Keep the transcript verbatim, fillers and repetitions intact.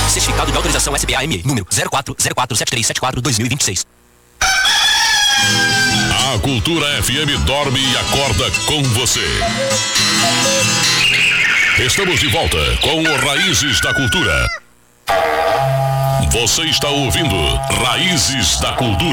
Certificado de autorização S B A M E, número zero quatro zero quatro sete três sete quatro dois mil e vinte e seis. A Cultura F M dorme e acorda com você. Estamos de volta com o Raízes da Cultura. Você está ouvindo Raízes da Cultura.